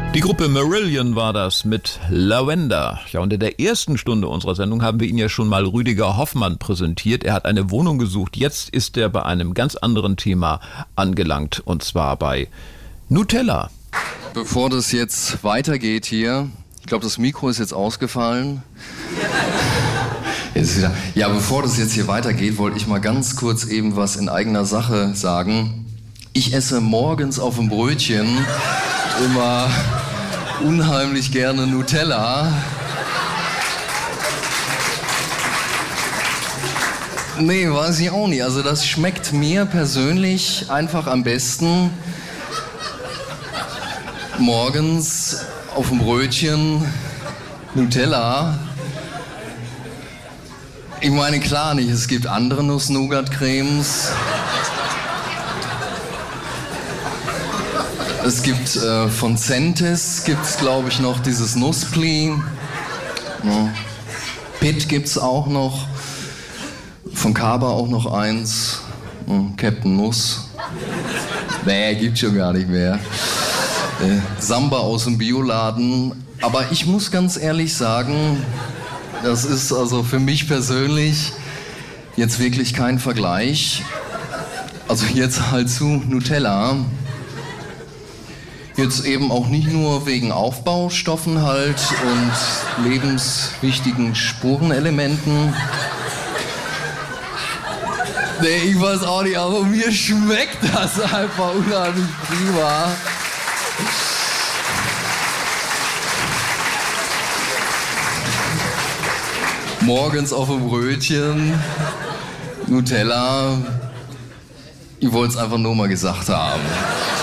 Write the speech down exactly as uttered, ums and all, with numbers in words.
Die Gruppe Marillion war das mit Lavender. Ja, und in der ersten Stunde unserer Sendung haben wir Ihnen ja schon mal Rüdiger Hoffmann präsentiert. Er hat eine Wohnung gesucht. Jetzt ist er bei einem ganz anderen Thema angelangt, und zwar bei Nutella. Bevor das jetzt weitergeht hier, ich glaube, das Mikro ist jetzt ausgefallen. Jetzt wieder. Ja, bevor das jetzt hier weitergeht, wollte ich mal ganz kurz eben was in eigener Sache sagen. Ich esse morgens auf dem Brötchen immer unheimlich gerne Nutella. Nee, weiß ich auch nicht. Also das schmeckt mir persönlich einfach am besten. Morgens auf dem Brötchen Nutella. Ich meine, klar nicht, es gibt andere Nuss-Nougat-Cremes. Es gibt äh, von Centis, gibt's glaube ich noch dieses Nusspli. Ja. Pitt gibt's auch noch. Von Kaba auch noch eins. Ja, Captain Nuss. Nee, gibt's schon gar nicht mehr. Äh, Samba aus dem Bioladen. Aber ich muss ganz ehrlich sagen, das ist also für mich persönlich jetzt wirklich kein Vergleich. Also jetzt halt zu Nutella. Jetzt eben auch nicht nur wegen Aufbaustoffen halt und lebenswichtigen Spurenelementen. Nee, ich weiß auch nicht, aber mir schmeckt das einfach unheimlich prima. Morgens auf dem Brötchen, Nutella. Ich wollte es einfach nur mal gesagt haben.